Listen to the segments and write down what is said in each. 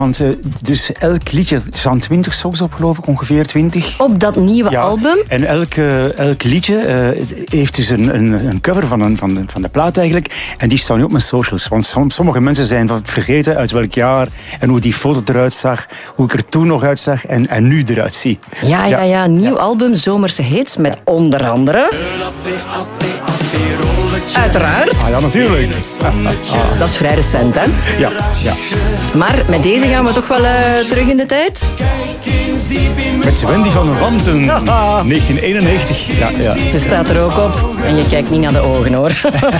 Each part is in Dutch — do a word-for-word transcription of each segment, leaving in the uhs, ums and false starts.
Want uh, dus elk liedje, er staan twintig songs op, geloof ik, ongeveer twintig. Op dat nieuwe ja, album? En elk, uh, elk liedje uh, heeft dus een, een, een cover van, een, van, de, van de plaat eigenlijk. En die staan nu op mijn socials. Want som, sommige mensen zijn vergeten uit welk jaar en hoe die foto eruit zag, hoe ik er toen nog uitzag en, en nu eruit zie. Ja, ja, ja. Nieuw ja. album, Zomerse Hits, met ja. onder andere... Uiteraard. Ah ja, natuurlijk. Ah, ah. Dat is vrij recent, hè? Ja, ja. Maar met deze gaan we toch wel uh, terug in de tijd? Met Wendy van der Wanten, negentien eenennegentig. Ja, ja. Ze staat er ook op. En je kijkt niet naar de ogen, hoor.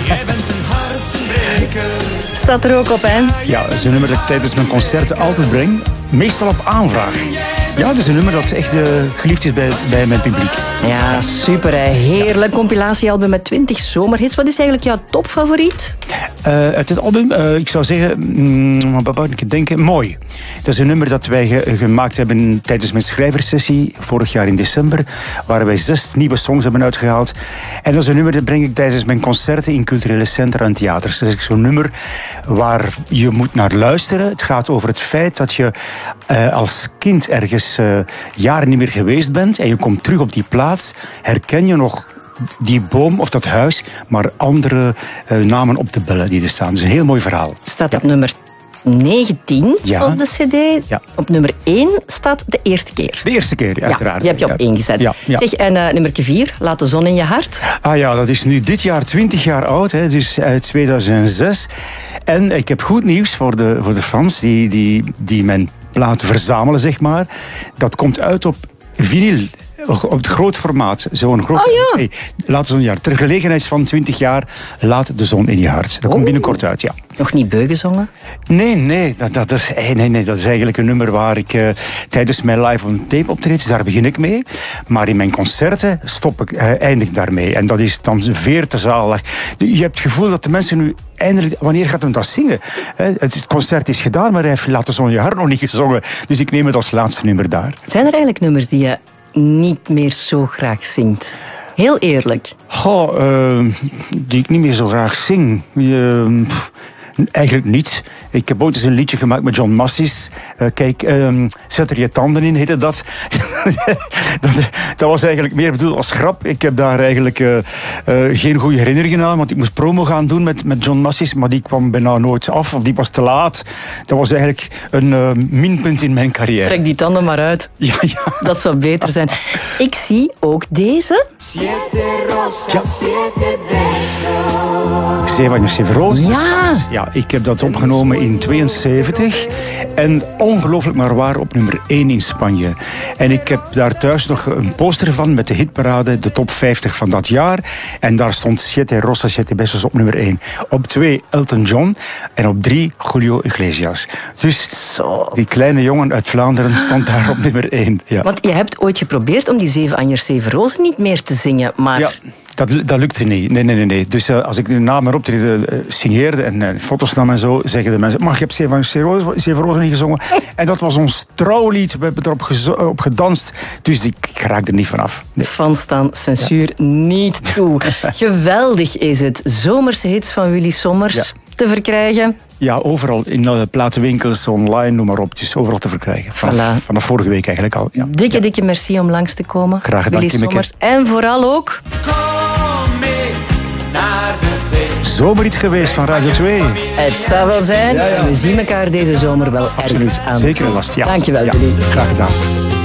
Staat er ook op, hè? Ja, dat is een nummer dat ik tijdens mijn concerten altijd breng. Meestal op aanvraag. Ja, dat is een nummer dat echt uh, geliefd is bij, bij mijn publiek. Ja, super. Hè. Heerlijk. Compilatiealbum met twintig zomerhits. Wat is eigenlijk jouw topfavoriet? Uh, uit dit album, uh, ik zou zeggen, mm, wat moet ik denken, Mooi. Dat is een nummer dat wij ge- gemaakt hebben tijdens mijn schrijverssessie vorig jaar in december, waar wij zes nieuwe songs hebben uitgehaald. En dat is een nummer dat breng ik tijdens mijn concerten in culturele centra en theaters. Dat is zo'n nummer waar je moet naar luisteren. Het gaat over het feit dat je uh, als kind ergens uh, jaren niet meer geweest bent en je komt terug op die plaats, herken je nog die boom of dat huis, maar andere uh, namen op de bellen die er staan. Dat is een heel mooi verhaal. Staat ja. op nummer negentien ja. op de cd. Ja. Op nummer één staat De Eerste Keer. De Eerste Keer, uiteraard. Ja, die heb je op één gezet. Ja, ja. Zeg, en uh, nummer vier, Laat de zon in je hart. Ah ja, dat is nu dit jaar twintig jaar oud, hè, dus uit tweeduizend zes. En ik heb goed nieuws voor de, voor de fans die, die, die mijn platen verzamelen, zeg maar. Dat komt uit op vinyl. Op het groot formaat. Zo'n groot... Oh ja. Hey, laat de zon in je hart. Ter gelegenheid van twintig jaar, Laat de zon in je hart. Dat oh. komt binnenkort uit, ja. Nog niet beu gezongen? Nee, nee dat, dat, is, nee, nee. dat is eigenlijk een nummer waar ik uh, tijdens mijn live on tape optreed, daar begin ik mee. Maar in mijn concerten stop ik, uh, eindig ik daarmee. En dat is dan veer te zalig. Je hebt het gevoel dat de mensen nu eindelijk, wanneer gaat hem dat zingen? Het concert is gedaan, maar hij heeft Laat de zon in je hart nog niet gezongen. Dus ik neem het als laatste nummer daar. Zijn er eigenlijk nummers die je niet meer zo graag zingt? Heel eerlijk. Goh, uh, die ik niet meer zo graag zing. Uh, pff, eigenlijk niet. Ik heb ooit eens een liedje gemaakt met John Massis. Uh, kijk, um, zet er je tanden in, heette dat. dat. Dat was eigenlijk meer bedoeld als grap. Ik heb daar eigenlijk uh, uh, geen goede herinneringen aan, want ik moest promo gaan doen met, met John Massis, maar die kwam bijna nooit af, of die was te laat. Dat was eigenlijk een uh, minpunt in mijn carrière. Trek die tanden maar uit. Ja, ja. Dat zou beter zijn. Ik zie ook deze. Ja. Zeven Zeven Rozen. Ja. Ja, ik heb dat opgenomen in tweeënzeventig. En ongelooflijk maar waar op nummer één in Spanje. En ik heb daar thuis nog een poster van met de hitparade, de top vijftig van dat jaar. En daar stond Siete Rosas, Siete Besos op nummer één. Op twee Elton John en op drie Julio Iglesias. Dus Zo. Die kleine jongen uit Vlaanderen stond daar op nummer één. Ja. Want je hebt ooit geprobeerd om die Zeven Anjers, Zeven Rozen niet meer te zingen, maar... Ja. Dat, dat lukte niet. Nee, nee, nee. nee. Dus uh, als ik de naam erop uh, signeerde en uh, foto's nam en zo, zeggen de mensen, maar je hebt Zeven, Zeven Rozen niet gezongen. En dat was ons trouwlied. We hebben erop gezo- op gedanst. Dus ik raak er niet vanaf. Nee. Fans staan censuur ja. niet toe. Geweldig is het. Zomerse hits van Willy Sommers ja. te verkrijgen. Ja, overal. In uh, platenwinkels, online, noem maar op. Dus overal te verkrijgen. Vanaf, voilà. vanaf vorige week eigenlijk al. Ja. Dikke, ja. dikke merci om langs te komen. Graag gedaan, Willy Sommers. En vooral ook... Zomerhit geweest van Radio twee. Het zou wel zijn. Ja, ja. We zien elkaar deze zomer wel ergens aan. Zeker een last, ja. Dankjewel, ja. Willy. Graag gedaan.